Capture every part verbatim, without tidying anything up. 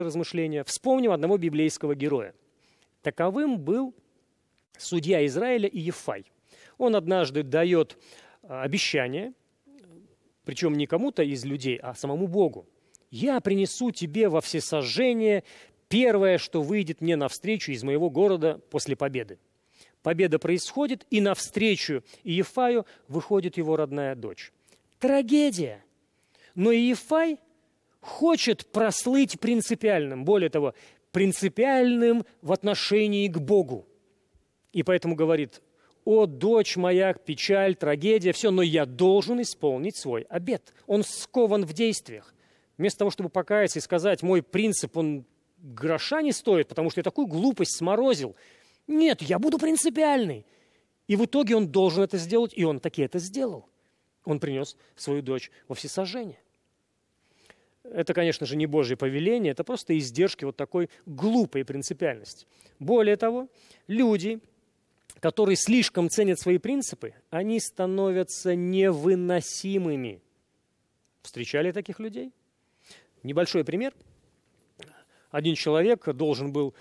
размышления, вспомним одного библейского героя. Таковым был судья Израиля Иефай. Он однажды дает обещание, причем не кому-то из людей, а самому Богу. «Я принесу тебе во всесожжение первое, что выйдет мне навстречу из моего города после победы». Победа происходит, и навстречу Иефаю выходит его родная дочь. Трагедия. Но Иефай хочет прослыть принципиальным, более того, принципиальным в отношении к Богу. И поэтому говорит: «О, дочь моя, печаль, трагедия, все, но я должен исполнить свой обет». Он скован в действиях. Вместо того, чтобы покаяться и сказать: «Мой принцип, он гроша не стоит, потому что я такую глупость сморозил». Нет, я буду принципиальный. И в итоге он должен это сделать, и он таки это сделал. Он принес свою дочь во всесожжение. Это, конечно же, не Божье повеление, это просто издержки вот такой глупой принципиальности. Более того, люди, которые слишком ценят свои принципы, они становятся невыносимыми. Встречали таких людей? Небольшой пример. Один человек должен был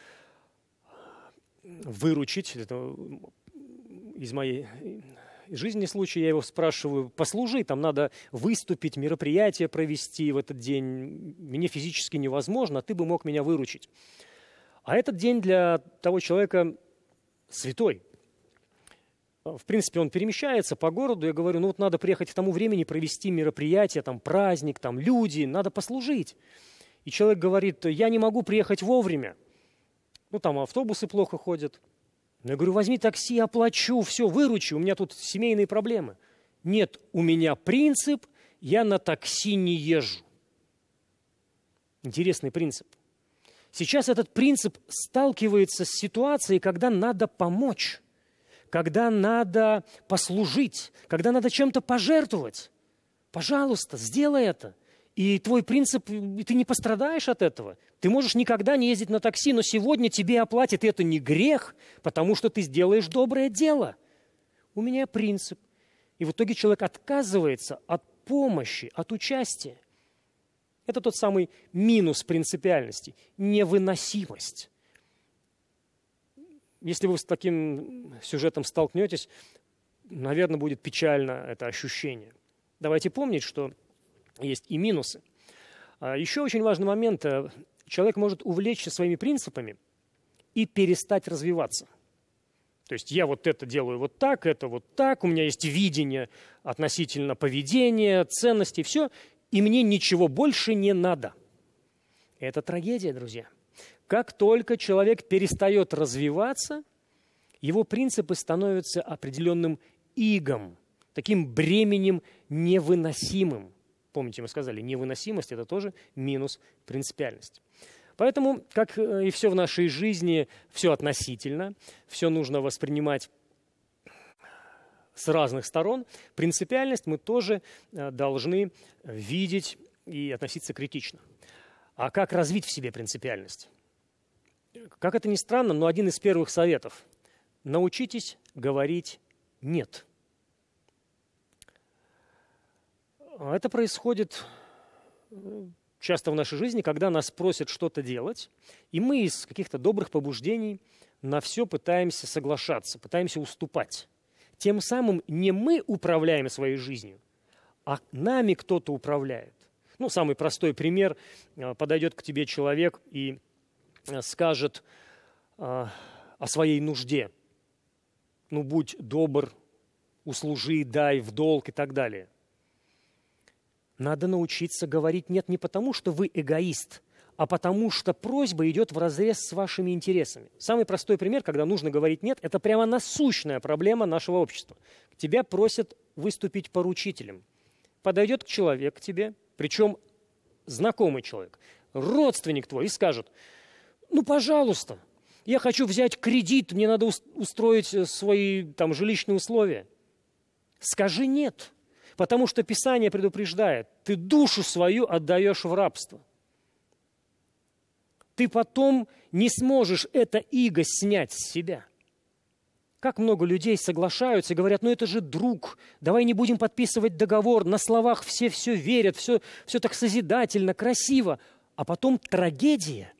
выручить, это из моей жизни случай, я его спрашиваю: послужи, там надо выступить, мероприятие провести в этот день, мне физически невозможно, а ты бы мог меня выручить. А этот день для того человека святой. В принципе, он перемещается по городу, я говорю: ну вот надо приехать к тому времени, провести мероприятие, там праздник, там люди, надо послужить. И человек говорит: я не могу приехать вовремя. Ну, там автобусы плохо ходят. Я говорю: возьми такси, оплачу, все, выручи, у меня тут семейные проблемы. Нет, у меня принцип, я на такси не езжу. Интересный принцип. Сейчас этот принцип сталкивается с ситуацией, когда надо помочь, когда надо послужить, когда надо чем-то пожертвовать. Пожалуйста, сделай это. И твой принцип, и ты не пострадаешь от этого. Ты можешь никогда не ездить на такси, но сегодня тебе оплатят, и это не грех, потому что ты сделаешь доброе дело. У меня принцип. И в итоге человек отказывается от помощи, от участия. Это тот самый минус принципиальности – невыносимость. Если вы с таким сюжетом столкнетесь, наверное, будет печально это ощущение. Давайте помнить, что есть и минусы. Еще очень важный момент. Человек может увлечься своими принципами и перестать развиваться. То есть я вот это делаю вот так, это вот так, у меня есть видение относительно поведения, ценностей, все, и мне ничего больше не надо. Это трагедия, друзья. Как только человек перестает развиваться, его принципы становятся определенным игом, таким бременем невыносимым. Помните, мы сказали, невыносимость – это тоже минус принципиальности. Поэтому, как и все в нашей жизни, все относительно, все нужно воспринимать с разных сторон. Принципиальность мы тоже должны видеть и относиться критично. А как развить в себе принципиальность? Как это ни странно, но один из первых советов – научитесь говорить «нет». Это происходит часто в нашей жизни, когда нас просят что-то делать, и мы из каких-то добрых побуждений на все пытаемся соглашаться, пытаемся уступать. Тем самым не мы управляем своей жизнью, а нами кто-то управляет. Ну, самый простой пример. Подойдет к тебе человек и скажет о своей нужде. Ну, будь добр, услужи, дай в долг и так далее. Надо научиться говорить «нет» не потому, что вы эгоист, а потому что просьба идет вразрез с вашими интересами. Самый простой пример, когда нужно говорить «нет», это прямо насущная проблема нашего общества. Тебя просят выступить поручителем. Подойдет человек к тебе, причем знакомый человек, родственник твой, и скажет: ну, пожалуйста, я хочу взять кредит, мне надо устроить свои там жилищные условия. Скажи «нет». Потому что Писание предупреждает, ты душу свою отдаешь в рабство. Ты потом не сможешь это иго снять с себя. Как много людей соглашаются и говорят: ну это же друг, давай не будем подписывать договор, на словах все все верят, все, все так созидательно, красиво. а потом трагедия,